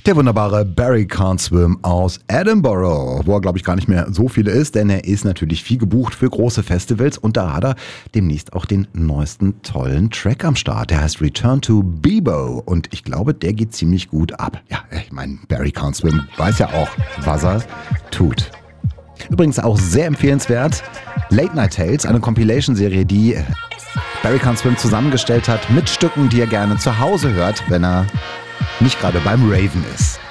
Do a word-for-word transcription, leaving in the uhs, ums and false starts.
Der wunderbare Barry Can't Swim aus Edinburgh, wo er, glaube ich, gar nicht mehr so viele ist, denn er ist natürlich viel gebucht für große Festivals und da hat er demnächst auch den neuesten tollen Track am Start. Der heißt Return to Bebo und ich glaube, der geht ziemlich gut ab. Ja, ich meine, Barry Can't Swim weiß ja auch, was er tut. Übrigens auch sehr empfehlenswert, Late Night Tales, eine Compilation-Serie, die Barry Can't Swim zusammengestellt hat mit Stücken, die er gerne zu Hause hört, wenn er nicht gerade beim Raven ist.